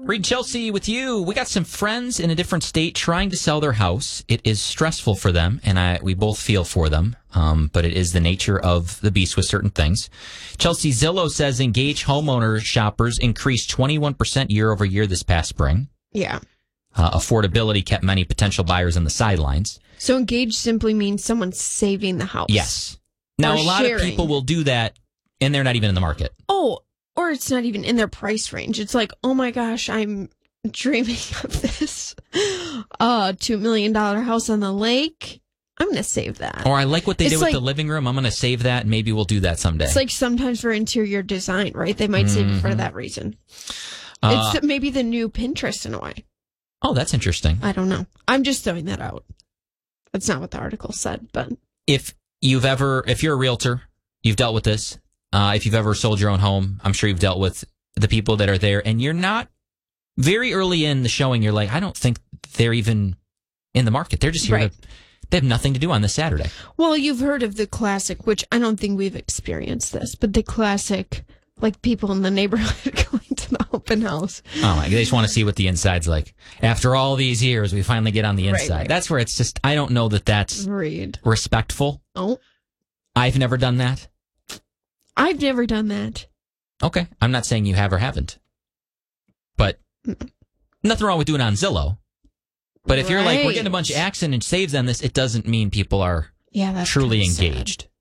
Read Chelsea with you. We got some friends in a different state trying to sell their house. It is stressful for them, and we both feel for them, but it is the nature of the beast with certain things. Chelsea, Zillow says Engage homeowner shoppers increased 21% year over year this past spring. Yeah. Affordability kept many potential buyers on the sidelines. So Engage simply means someone's saving the house. Yes. Now, a lot of people will do that, and they're not even in the market. Oh, or it's not even in their price range. It's like, oh my gosh, I'm dreaming of this $2 million house on the lake. I'm going to save that. Or I like what they did with the living room. I'm going to save that, and maybe we'll do that someday. It's like sometimes for interior design, right? They might save it for that reason. It's maybe the new Pinterest in a way. Oh, that's interesting. I don't know. I'm just throwing that out. That's not what the article said, but... If you're a realtor, you've dealt with this. If you've ever sold your own home, I'm sure you've dealt with the people that are there, and you're not very early in the showing. You're like, I don't think they're even in the market. They're just here they have nothing to do on this Saturday. Well, you've heard of the classic, which I don't think we've experienced this, but the classic, like people in the neighborhood going to the open house. Oh, they just want to see what the inside's like. After all these years, we finally get on the inside. Right. That's where it's just, I don't know that that's respectful. Oh. I've never done that. I've never done that. Okay. I'm not saying you have or haven't. But nothing wrong with doing it on Zillow. But if you're like, we're getting a bunch of action and saves on this, it doesn't mean people are truly engaged.